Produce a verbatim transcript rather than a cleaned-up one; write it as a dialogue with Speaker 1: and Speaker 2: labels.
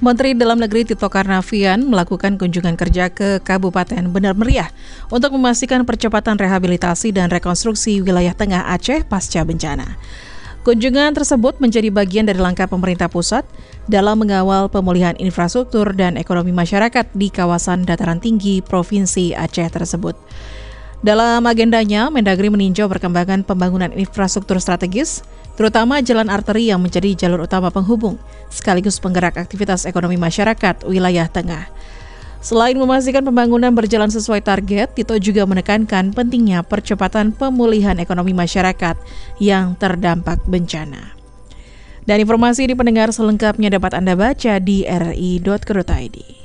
Speaker 1: Menteri Dalam Negeri Tito Karnavian melakukan kunjungan kerja ke Kabupaten Benar Meriah untuk memastikan percepatan rehabilitasi dan rekonstruksi wilayah tengah Aceh pasca bencana. Kunjungan tersebut menjadi bagian dari langkah pemerintah pusat dalam mengawal pemulihan infrastruktur dan ekonomi masyarakat di kawasan dataran tinggi Provinsi Aceh tersebut. Dalam agendanya, Mendagri meninjau perkembangan pembangunan infrastruktur strategis, terutama jalan arteri yang menjadi jalur utama penghubung, sekaligus penggerak aktivitas ekonomi masyarakat wilayah tengah. Selain memastikan pembangunan berjalan sesuai target, Tito juga menekankan pentingnya percepatan pemulihan ekonomi masyarakat yang terdampak bencana. Dan informasi di pendengar selengkapnya dapat Anda baca di r r i dot co dot i d.